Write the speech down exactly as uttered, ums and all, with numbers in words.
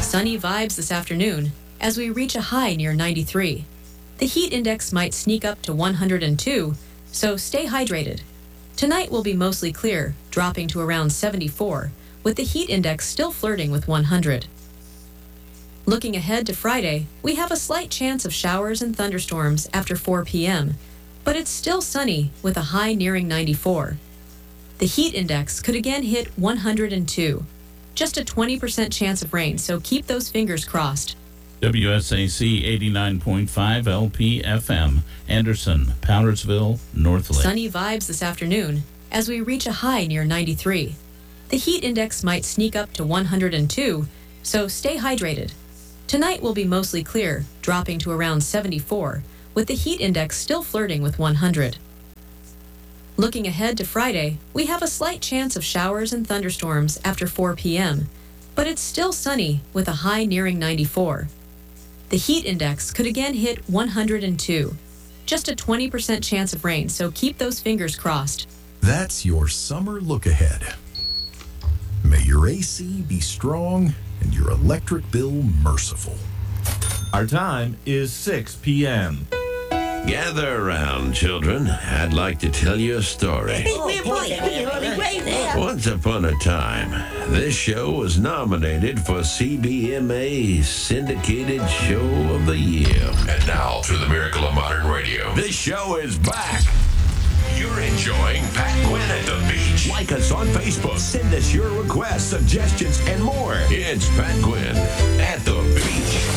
Sunny vibes this afternoon as we reach a high near ninety-three. The heat index might sneak up to one hundred two, so stay hydrated. Tonight will be mostly clear, dropping to around seventy-four, with the heat index still flirting with one hundred. Looking ahead to Friday, we have a slight chance of showers and thunderstorms after four p.m., but it's still sunny with a high nearing ninety-four. The heat index could again hit one hundred two. Just a twenty percent chance of rain, so keep those fingers crossed. W S A C eighty-nine point five L P F M, Anderson, Powdersville, North Lake. Sunny vibes this afternoon as we reach a high near ninety-three. The heat index might sneak up to one hundred two, so stay hydrated. Tonight will be mostly clear, dropping to around seventy-four, with the heat index still flirting with one hundred. Looking ahead to Friday, we have a slight chance of showers and thunderstorms after four p.m., but it's still sunny with a high nearing ninety-four. The heat index could again hit one hundred two. Just a twenty percent chance of rain, so keep those fingers crossed. That's your summer look ahead. May your A C be strong and your electric bill merciful. Our time is six p.m. Gather around, children. I'd like to tell you a story. Once upon a time, this show was nominated for C B M A Syndicated Show of the Year. And now, through the miracle of modern radio, This show is back. you're enjoying Pat Quinn at the beach. Like us on Facebook. Send us your requests, suggestions, and more. It's Pat Quinn at the beach.